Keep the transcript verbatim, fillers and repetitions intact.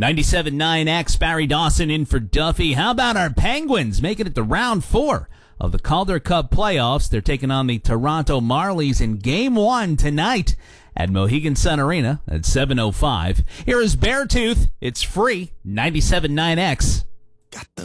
ninety-seven point nine X, Barry Dawson in for Duffy. How about our Penguins making it to round four of the Calder Cup playoffs? They're taking on the Toronto Marlies in game one tonight at Mohegan Sun Arena at seven oh five. Here is Beartooth. It's free, ninety-seven point nine X. Got the